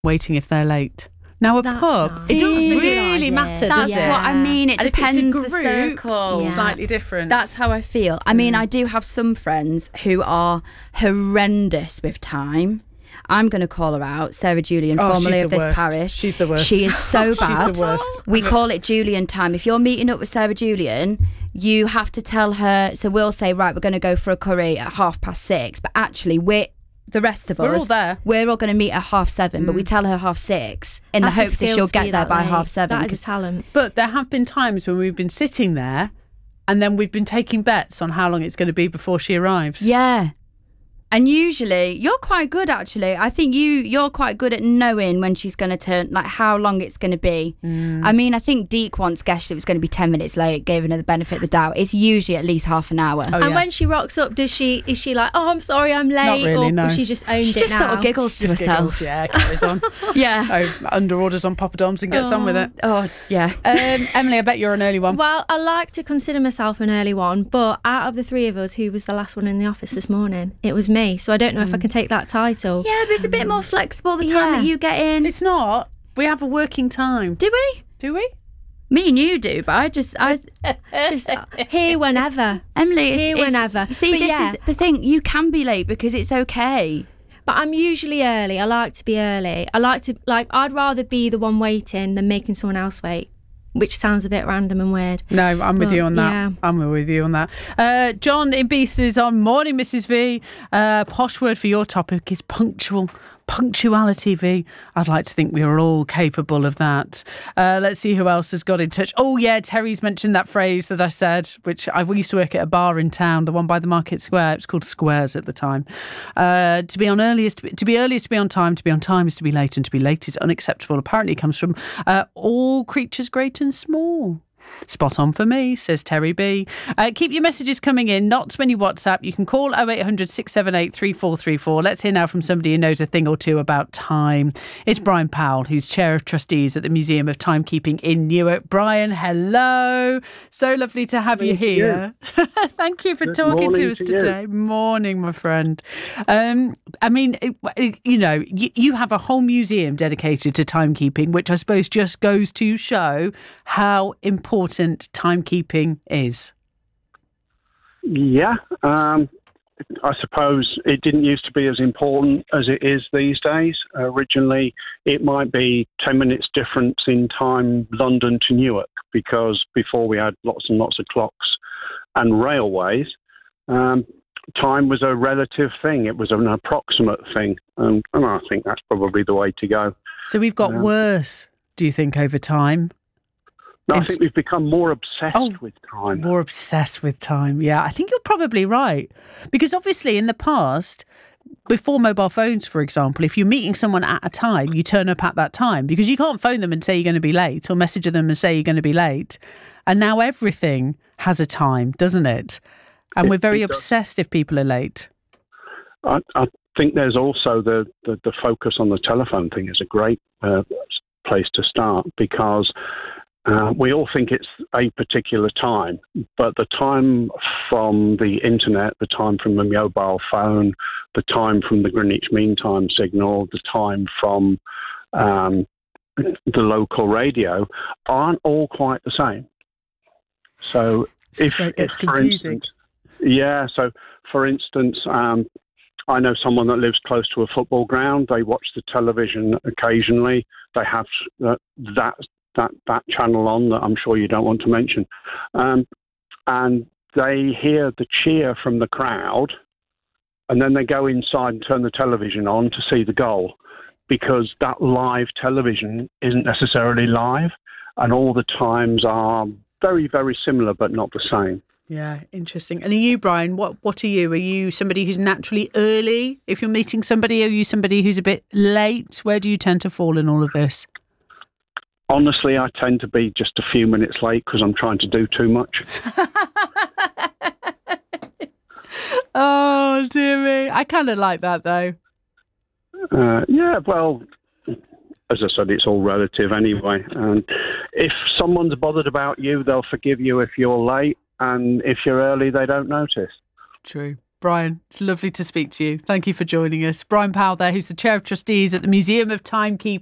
waiting if they're late. Now, a pub, nice. it doesn't That's a good really idea. matter, That's does it? what I mean. It And if it's a depends the group, circle. slightly different. That's how I feel. I mean, I do have some friends who are horrendous with time. I'm going to call her out, Sarah Julian, formerly of this parish. She's the worst. She is so bad. She's the worst. We call it Julian time. If you're meeting up with Sarah Julian, you have to tell her. So we'll say, right, we're going to go for a curry at 6:30. But actually, the rest of us, we're all there. We're all going to meet at 7:30, but we tell her 6:30 in the hopes that she'll get there by 7:30. That is a talent. But there have been times when we've been sitting there and then we've been taking bets on how long it's going to be before she arrives. Yeah. And usually, you're quite good, actually. I think you're quite good at knowing when she's going to turn, like how long it's going to be. I mean, I think Deke once guessed it was going to be 10 minutes late, gave her the benefit of the doubt. It's usually at least half an hour. And when she rocks up, is she like, oh, I'm sorry, I'm late? Not really, or no. she just owned She it just now? sort of giggles to herself. Giggles, yeah, carries on. Yeah. Under orders on Papa Dom's and gets on with it. Oh, yeah. Emily, I bet you're an early one. Well, I like to consider myself an early one, but out of the three of us, who was the last one in the office this morning? It was me. So I don't know if I can take that title. Yeah, but it's a bit more flexible the time that you get in. It's not. We have a working time. Do we? Do we? Me and you do, but I just Here whenever. Emily, Here whenever. See, But this yeah. is the thing. You can be late because it's okay. But I'm usually early. I like to be early. I'd rather be the one waiting than making someone else wait, which sounds a bit random and weird. No, I'm with you on that. Yeah. I'm with you on that. John in Beeston is on. Morning, Mrs. V. Posh word for your topic is punctual. Punctuality, V. I'd like to think we are all capable of that. Let's see who else has got in touch. Oh, yeah, Terry's mentioned that phrase that I said, which we used to work at a bar in town, the one by the Market Square. It was called Squares at the time. To be early is to be on time. To be on time is to be late, and to be late is unacceptable. Apparently, it comes from all creatures great and small. Spot on for me, says Terry B. Keep your messages coming in, not when you WhatsApp. You can call 0800 678 3434. Let's hear now from somebody who knows a thing or two about time. It's Brian Powell, who's Chair of Trustees at the Museum of Timekeeping in Newark. Brian, hello. So lovely to have you here. Thank you for talking to us today. Morning, my friend. I mean, you have a whole museum dedicated to timekeeping, which I suppose just goes to show how important timekeeping is. Yeah, I suppose it didn't used to be as important as it is these days. Originally, it might be 10 minutes difference in time London to Newark, because before we had lots and lots of clocks and railways, time was a relative thing. It was an approximate thing. And I think that's probably the way to go. So we've got worse, do you think, over time? No, I think we've become more obsessed with time. More obsessed with time, yeah. I think you're probably right. Because obviously in the past, before mobile phones, for example, if you're meeting someone at a time, you turn up at that time because you can't phone them and say you're going to be late or message them and say you're going to be late. And now everything has a time, doesn't it? And we're very obsessed if people are late. I think there's also the focus on the telephone thing is a great place to start, because we all think it's a particular time, but the time from the internet, the time from the mobile phone, the time from the Greenwich Mean Time signal, the time from the local radio aren't all quite the same. So if it's for confusing. instance, for instance, I know someone that lives close to a football ground. They watch the television occasionally. They have that channel on that I'm sure you don't want to mention. And they hear the cheer from the crowd, and then they go inside and turn the television on to see the goal, because that live television isn't necessarily live, and all the times are very, very similar but not the same. Yeah, interesting. And are you, Brian, what are you? Are you somebody who's naturally early? If you're meeting somebody, are you somebody who's a bit late? Where do you tend to fall in all of this? Honestly, I tend to be just a few minutes late because I'm trying to do too much. Oh, dear me. I kind of like that, though. Yeah, well, as I said, it's all relative anyway. And if someone's bothered about you, they'll forgive you if you're late. And if you're early, they don't notice. True. Brian. It's lovely to speak to you. Thank you for joining us. Brian Powell there, who's the Chair of Trustees at the Museum of Timekeeping.